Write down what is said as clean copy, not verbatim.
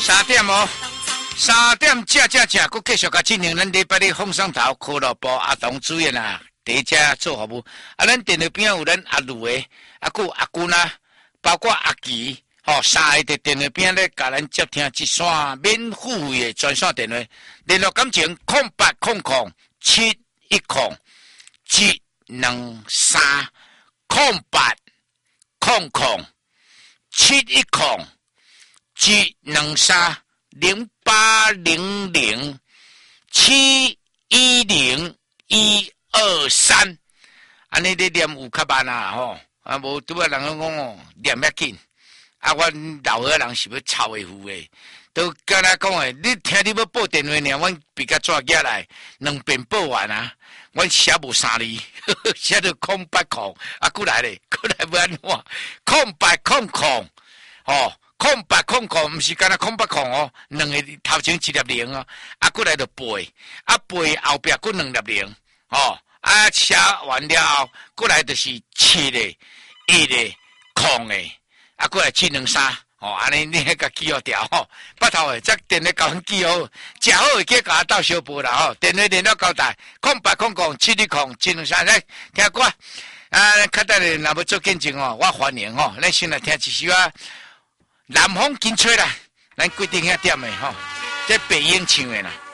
3点哦，3点正，佫继续甲进行咱礼拜日放送头俱乐部阿东主任啊，第一只做服务。咱电脑边有咱阿卢诶，佫有阿君啊，包括阿奇，三个伫电脑边咧，甲咱接听一线免付费诶专线电话，联络感情0800-710-123，安尼你念有较慢啊吼，啊无拄啊人讲哦，念遐紧，啊阮老岁人是要抄会付诶。都敢若讲诶，你听你要报电话尔，阮比较纸寄来2遍报完啊，阮写无3字，写到空白空，啊，过来咧，过来要安怎？空白空空，空白空空，毋是敢若空白空哦，2个头前1粒0哦，啊，过来就背，啊背后壁佫2粒0，啊写完了后，过来就是7个、1个空的，啊，过来723。安尼你迄个记号条北头诶，则电话交阮记号，食好会记甲斗小报啦电话联络交代，0800-710-723来听歌啊！较等下若要做见证我欢迎咱先来听一首啊，南风紧吹啦，咱规定遐点诶这北英唱诶啦。